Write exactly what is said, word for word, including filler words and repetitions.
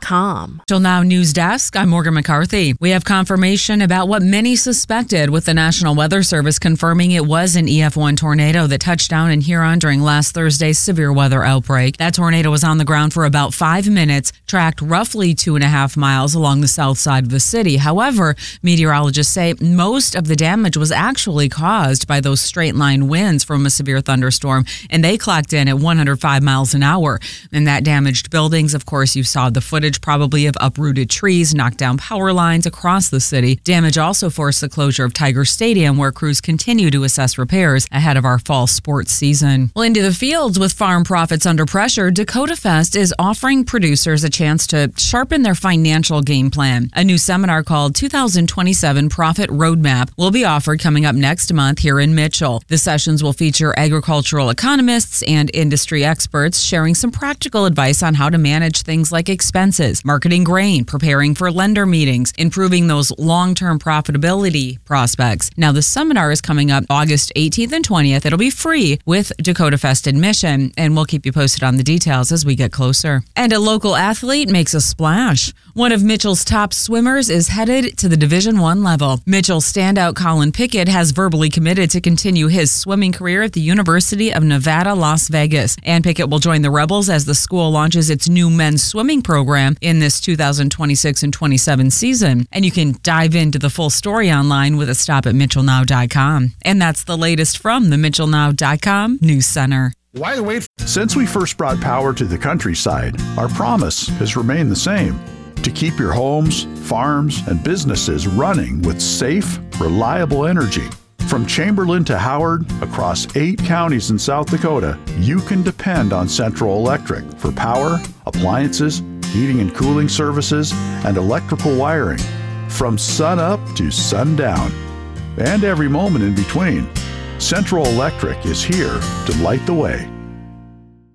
com. Till now news desk, I'm Morgan McCarthy. We have confirmation about what many suspected, with the National Weather Service confirming it was an E F one tornado that touched down in Huron during last Thursday's severe weather outbreak. That tornado was on the ground for about five minutes, tracked roughly two and a half miles along the south side of the city. However, meteorologists say most of the damage was actually caused by those straight line winds from a severe thunderstorm, and they clocked in at one hundred five miles an hour. And that damaged buildings. Of course, you saw the footage probably of uprooted trees, knocked down power lines across the city. Damage also forced the closure of Tiger Stadium, where crews continue to assess repairs ahead of our fall sports season. Well, into the fields with farm profits under pressure, Dakota Fest is offering producers a chance to sharpen their financial game plan. A new seminar called two thousand twenty-seven Profit Roadmap will be offered coming up next month here in Mitchell. The sessions will feature agricultural economists and industry experts sharing some practical advice on how to manage things like expenses, marketing grain, preparing for lender meetings, improving those long-term profitability prospects. Now, the seminar is coming up August eighteenth and twentieth. It'll be free with Dakota Fest admission, and we'll keep you posted on the details as we get closer. And a local athlete makes a splash. One of Mitchell's top swimmers is headed to the Division One level. Mitchell standout Colin Pickett has verbally committed to continue his swimming career at the University of Nevada, Las Vegas. And Pickett will join the Rebels as the school launches its new men's swimming program in this two thousand twenty-six and twenty-seven season. And you can dive into the full story online with a stop at mitchell now dot com. And that's the latest from the mitchell now dot com News Center. Why wait? Since we first brought power to the countryside, our promise has remained the same: to keep your homes, farms, and businesses running with safe, reliable energy. From Chamberlain to Howard, across eight counties in South Dakota, you can depend on Central Electric for power, appliances, heating and cooling services, and electrical wiring. From sun up to sundown, and every moment in between, Central Electric is here to light the way.